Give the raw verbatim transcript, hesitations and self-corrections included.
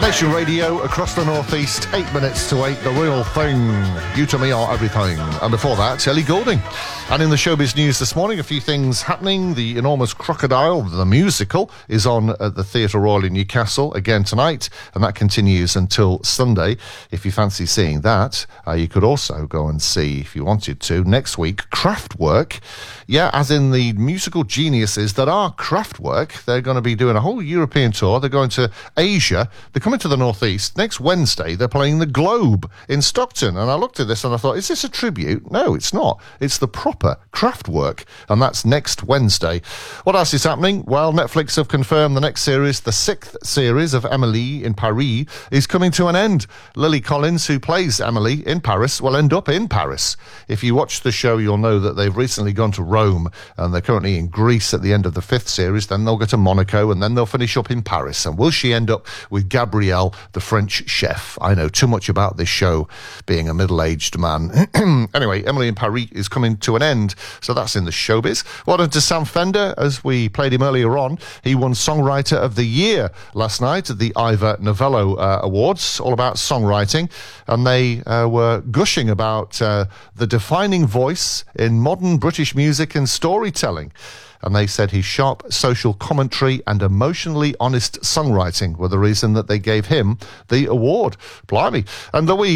Nation Radio across the northeast, eight minutes to eight, the real thing. You to me are everything. And before that, Ellie Goulding. And in the showbiz news this morning, a few things happening. The Enormous Crocodile, the musical, is on at the Theatre Royal in Newcastle again tonight, and that continues until Sunday. If you fancy seeing that, uh, you could also go and see, if you wanted to, next week, Kraftwerk. Yeah, as in the musical geniuses that are Kraftwerk. They're going to be doing a whole European tour. They're going to Asia. They're coming to the northeast. Next Wednesday, they're playing the Globe in Stockton. And I looked at this and I thought, is this a tribute? No, it's not. It's the proper Kraftwerk. And that's next Wednesday. What else is happening? Well, Netflix have confirmed the next series, the sixth series of Emily in Paris, is coming to an end. Lily Collins, who plays Emily in Paris, will end up in Paris. If you watch the show, you'll know that they've recently gone to Rome and they're currently in Greece at the end of the fifth series. Then they'll go to Monaco and then they'll finish up in Paris. And will she end up with Gabriel, the French chef? I know too much about this show, being a middle-aged man. Anyway, Emily in Paris is coming to an end, so that's in the showbiz. Well done to Sam Fender, as we played him earlier on. He won Songwriter of the Year last night at the Ivor Novello uh, Awards, all about songwriting, and they uh, were gushing about uh, the defining voice in modern British music and storytelling. And they said his sharp social commentary and emotionally honest songwriting were the reason that they gave him the award. Blimey. And the we